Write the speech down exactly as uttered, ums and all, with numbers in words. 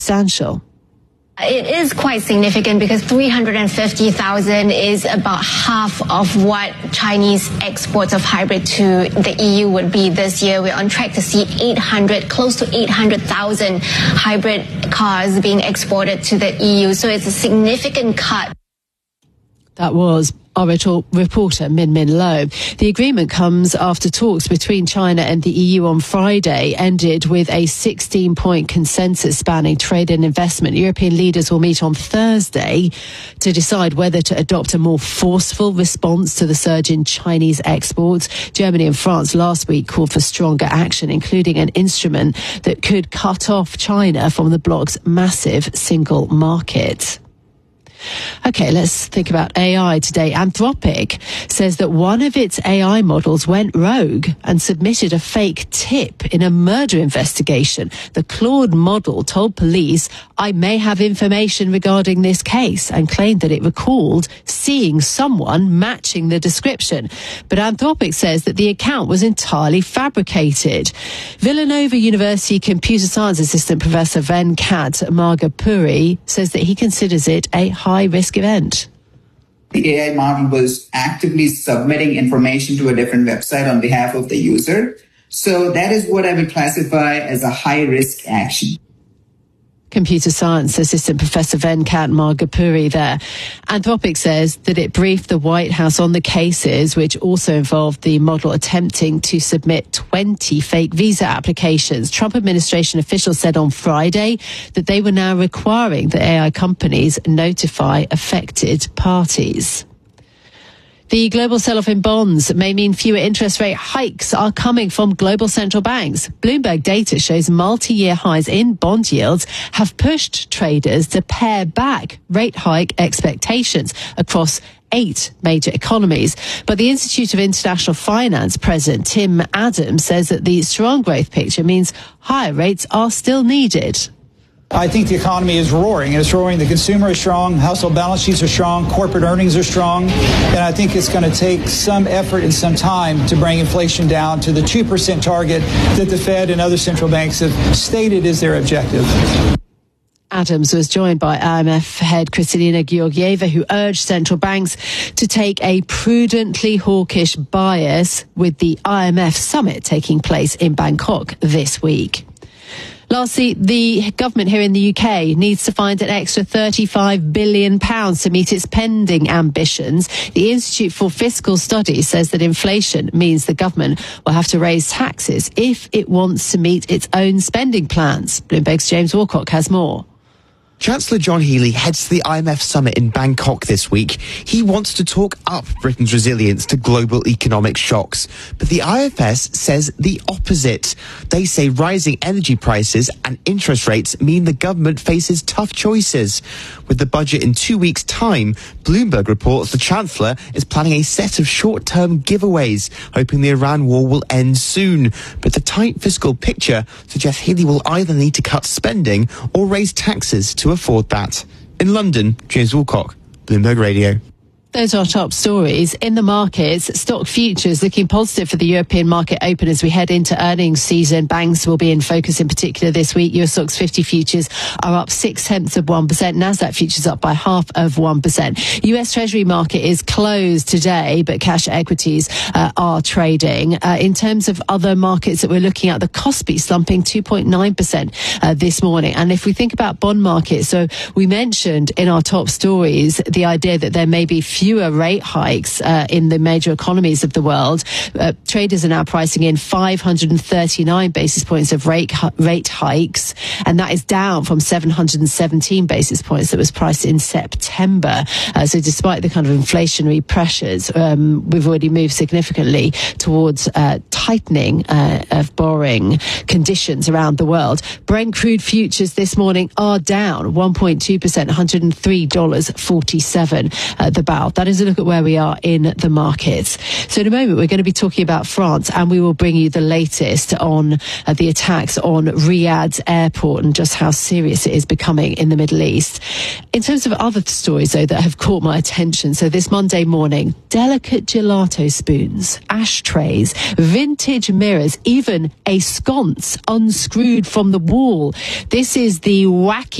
substantial. It is quite significant because three hundred fifty thousand is about half of what Chinese exports of hybrid to the E U would be this year. We're on track to see eight hundred, close to eight hundred thousand hybrid cars being exported to the E U. So it's a significant cut. That was Oracle reporter Min Min Lo. The agreement comes after talks between China and the E U on Friday ended with a sixteen-point consensus spanning trade and investment. European leaders will meet on Thursday to decide whether to adopt a more forceful response to the surge in Chinese exports. Germany and France last week called for stronger action, including an instrument that could cut off China from the bloc's massive single market. Okay, let's think about A I today. Anthropic says that one of its A I models went rogue and submitted a fake tip in a murder investigation. The Claude model told police, "I may have information regarding this case," and claimed that it recalled seeing someone matching the description. But Anthropic says that the account was entirely fabricated. Villanova University computer science assistant Professor Venkat Margapuri says that he considers it a high-risk event. The A I model was actively submitting information to a different website on behalf of the user. So that is what I would classify as a high-risk action. Computer science assistant Professor Venkat Margapuri there. Anthropic says that it briefed the White House on the cases, which also involved the model attempting to submit twenty fake visa applications. Trump administration officials said on Friday that they were now requiring the A I companies notify affected parties. The global sell-off in bonds may mean fewer interest rate hikes are coming from global central banks. Bloomberg data shows multi-year highs in bond yields have pushed traders to pare back rate hike expectations across eight major economies. But the Institute of International Finance President Tim Adams says that the strong growth picture means higher rates are still needed. I think the economy is roaring, and it's roaring. The consumer is strong, household balance sheets are strong, corporate earnings are strong, and I think it's going to take some effort and some time to bring inflation down to the two percent target that the Fed and other central banks have stated is their objective. Adams was joined by I M F head Kristalina Georgieva, who urged central banks to take a prudently hawkish bias with the I M F summit taking place in Bangkok this week. Lastly, the government here in the U K needs to find an extra thirty-five billion pounds to meet its pending ambitions. The Institute for Fiscal Studies says that inflation means the government will have to raise taxes if it wants to meet its own spending plans. Bloomberg's James Walcock has more. Chancellor John Healey heads to the I M F summit in Bangkok this week. He wants to talk up Britain's resilience to global economic shocks. But the I F S says the opposite. They say rising energy prices and interest rates mean the government faces tough choices. With the budget in two weeks' time, Bloomberg reports the Chancellor is planning a set of short-term giveaways, hoping the Iran war will end soon. But the tight fiscal picture suggests Healey will either need to cut spending or raise taxes to afford that. In London, James Wilcock, Bloomberg Radio. Those are our top stories. In the markets, stock futures looking positive for the European market open as we head into earnings season. Banks will be in focus in particular this week. U S Stocks fifty futures are up six tenths of one percent. Nasdaq futures up by half of one percent. U S Treasury market is closed today, but cash equities uh, are trading. Uh, in terms of other markets that we're looking at, the Kospi slumping two point nine percent uh, this morning. And if we think about bond markets, so we mentioned in our top stories the idea that there may be fewer rate hikes uh, in the major economies of the world. Uh, traders are now pricing in five hundred thirty-nine basis points of rate rate hikes, and that is down from seven hundred seventeen basis points that was priced in September. Uh, so despite the kind of inflationary pressures, um, we've already moved significantly towards uh, tightening uh, of borrowing conditions around the world. Brent crude futures this morning are down one point two percent, one hundred three dollars and forty-seven cents uh, the barrel. are. That is a look at where we are in the markets. So in a moment, we're going to be talking about France, and we will bring you the latest on uh, the attacks on Riyadh's airport and just how serious it is becoming in the Middle East. In terms of other stories, though, that have caught my attention. So this Monday morning, delicate gelato spoons, ashtrays, vintage mirrors, even a sconce unscrewed from the wall. This is the wacky